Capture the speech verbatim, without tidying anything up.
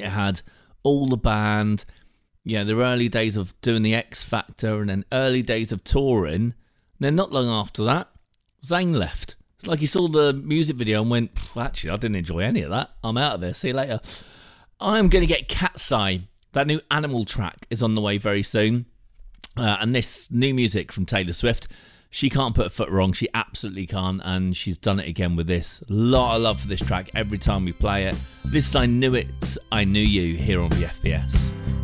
It had all the band, yeah, the early days of doing the X Factor, and then early days of touring. And then not long after that, Zayn left. It's like he saw the music video and went, actually, I didn't enjoy any of that. I'm out of there. See you later. I'm going to get Cat's Eye. That new Animal track is on the way very soon. Uh, and this new music from Taylor Swift, she can't put a foot wrong. She absolutely can't. And she's done it again with this. A lot of love for this track every time we play it. This is I Knew It, I Knew You here on V F B S.